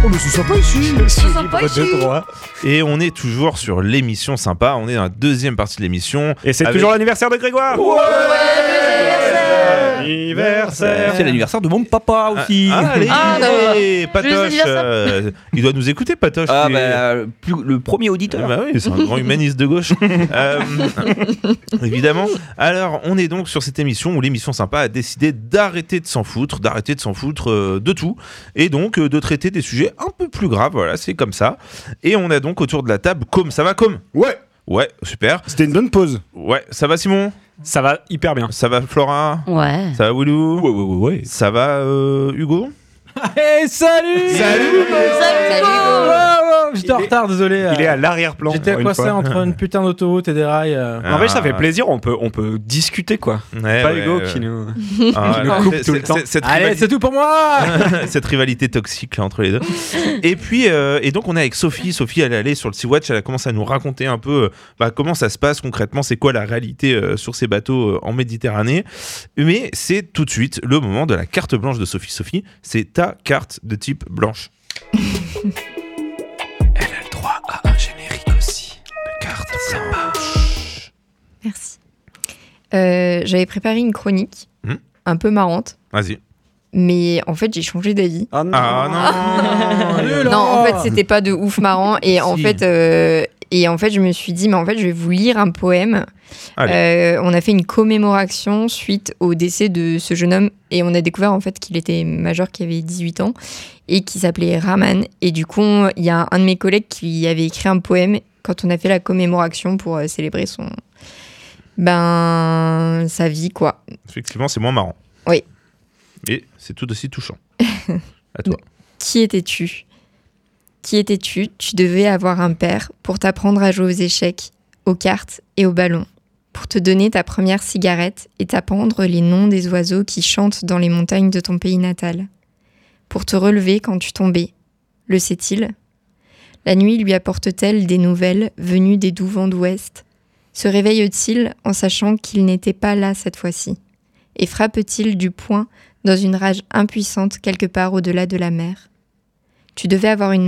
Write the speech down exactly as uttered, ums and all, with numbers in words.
Oh mais c'est sympa ici. C'est sympa ici. Et on est toujours sur l'émission sympa. On est dans la deuxième partie de l'émission. Et c'est avec... toujours l'anniversaire de Grégoire. Ouais, Anniversaire. C'est l'anniversaire de mon papa aussi. Ah, allez, Ah, allez, Patoche. Euh, il doit nous écouter, Patoche. Ah lui. bah, plus, le premier auditeur. Bah oui, c'est un grand humaniste de gauche. euh, évidemment. Alors, on est donc sur cette émission où l'émission sympa a décidé d'arrêter de s'en foutre, d'arrêter de s'en foutre euh, de tout, et donc euh, de traiter des sujets un peu plus graves. Voilà, c'est comme ça. Et on a donc autour de la table, Com, ça va, Com ? Ouais. Ouais, super. C'était une bonne pause. Ouais, ça va, Simon ? Ça va hyper bien. Ça va, Flora ? Ouais. Ça va, Willou ? Ouais, ouais, ouais, ouais. Ça va, euh, Hugo ? Hey, salut. Salut. Salut. J'étais en retard, désolé. Il est à l'arrière-plan. J'étais une coincé fois. entre une putain d'autoroute et des rails. euh. Ah. En fait, ça fait plaisir. On peut, on peut discuter quoi. Ouais, Pas ouais, Hugo ouais. qui nous. Ah, qui nous ouais, coupe c'est- tout le c'est- temps. c'est- cette Allez, rivalité- c'est tout pour moi. cette rivalité toxique là entre les deux. Et puis euh, et donc on est avec Sophie. Sophie, elle est allée sur le Sea-Watch, elle a commencé à nous raconter un peu euh, bah, comment ça se passe concrètement, c'est quoi la réalité euh, sur ces bateaux euh, en Méditerranée. Mais c'est tout de suite le moment de la carte blanche de Sophie. Sophie, c'est ta carte de type blanche. Elle a le droit à un générique aussi. La carte blanche. Merci. Euh, j'avais préparé une chronique Hmm. un peu marrante, Vas-y. mais en fait j'ai changé d'avis. Ah non. Ah non. Non, en fait c'était pas de ouf marrant et en Si. fait euh, et en fait je me suis dit mais en fait je vais vous lire un poème. Allez. Euh, on a fait une commémoration suite au décès de ce jeune homme et on a découvert en fait qu'il était majeur, qui avait dix-huit ans et qui s'appelait Rahman, et du coup il y a un de mes collègues qui avait écrit un poème quand on a fait la commémoration pour euh, célébrer son ben sa vie quoi. Effectivement, c'est moins marrant. Oui. Et c'est tout aussi touchant. À toi. Qui étais-tu ? Qui étais-tu ? Tu devais avoir un père pour t'apprendre à jouer aux échecs, aux cartes et aux ballons, pour te donner ta première cigarette et t'apprendre les noms des oiseaux qui chantent dans les montagnes de ton pays natal, pour te relever quand tu tombais. Le sait-il ? La nuit lui apporte-t-elle des nouvelles venues des doux vents d'ouest ? Se réveille-t-il en sachant qu'il n'était pas là cette fois-ci ? Et frappe-t-il du poing dans une rage impuissante quelque part au-delà de la mer ? Tu devais avoir une